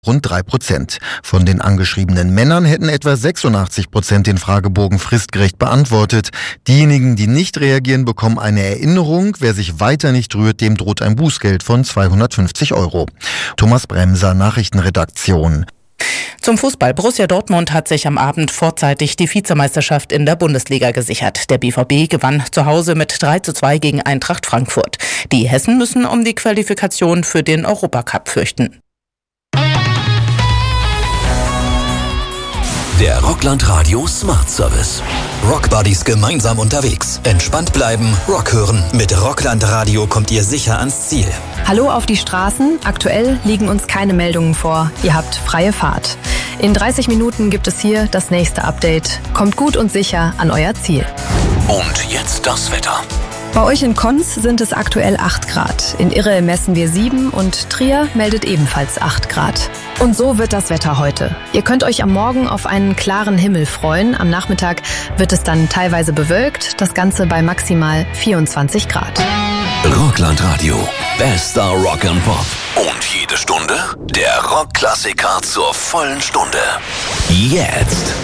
rund 3%. Von den angeschriebenen Männern hätten etwa 86% den Fragebogen fristgerecht beantwortet. Diejenigen, die nicht reagieren, bekommen eine Erinnerung. Wer sich weiter nicht rührt, dem droht ein Bußgeld von 250 €. Thomas Bremser, Nachrichtenredaktion. Zum Fußball. Borussia Dortmund hat sich am Abend vorzeitig die Vizemeisterschaft in der Bundesliga gesichert. Der BVB gewann zu Hause mit 3:2 gegen Eintracht Frankfurt. Die Hessen müssen um die Qualifikation für den Europacup fürchten. Der Rockland Radio Smart Service. Rockbuddies gemeinsam unterwegs. Entspannt bleiben, Rock hören. Mit Rockland Radio kommt ihr sicher ans Ziel. Hallo auf die Straßen. Aktuell liegen uns keine Meldungen vor. Ihr habt freie Fahrt. In 30 Minuten gibt es hier das nächste Update. Kommt gut und sicher an euer Ziel. Und jetzt das Wetter. Bei euch in Konz sind es aktuell 8 Grad. In Irre messen wir 7 und Trier meldet ebenfalls 8 Grad. Und so wird das Wetter heute. Ihr könnt euch am Morgen auf einen klaren Himmel freuen. Am Nachmittag wird es dann teilweise bewölkt. Das Ganze bei maximal 24 Grad. Rockland Radio. Bester Rock and Pop. Und jede Stunde der Rockklassiker zur vollen Stunde. Jetzt.